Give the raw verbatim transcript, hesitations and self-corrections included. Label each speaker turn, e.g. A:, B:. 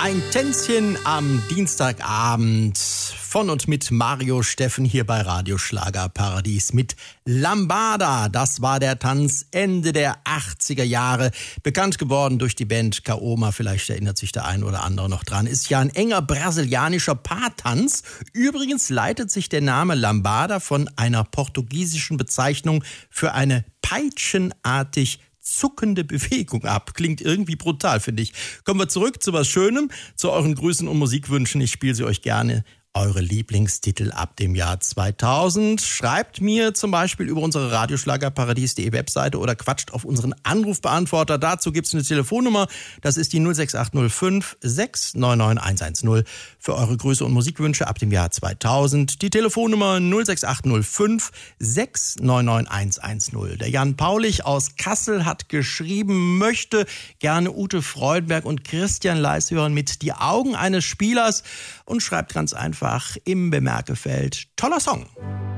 A: Ein Tänzchen am Dienstagabend von und mit Mario Steffen hier bei Radio Schlagerparadies mit Lambada. Das war der Tanz Ende der achtziger Jahre. Bekannt geworden durch die Band Kaoma, vielleicht erinnert sich der ein oder andere noch dran. Ist ja ein enger brasilianischer Paartanz. Übrigens leitet sich der Name Lambada von einer portugiesischen Bezeichnung für eine peitschenartig zuckende Bewegung ab. Klingt irgendwie brutal, finde ich. Kommen wir zurück zu was Schönem, zu euren Grüßen und Musikwünschen. Ich spiele sie euch gerne. Eure Lieblingstitel ab dem Jahr zweitausend. Schreibt mir zum Beispiel über unsere radioschlagerparadies punkt de Webseite oder quatscht auf unseren Anrufbeantworter. Dazu gibt es eine Telefonnummer. Das ist die null sechs acht null fünf sechs neun neun eins eins null für eure Grüße und Musikwünsche ab dem Jahr zweitausend. Die Telefonnummer null sechs acht null fünf sechs neun neun eins eins null. Der Jan Paulich aus Kassel hat geschrieben, möchte gerne Ute Freudenberg und Christian Leis hören mit Die Augen eines Spielers und schreibt ganz einfach im Bemerkefeld, toller Song.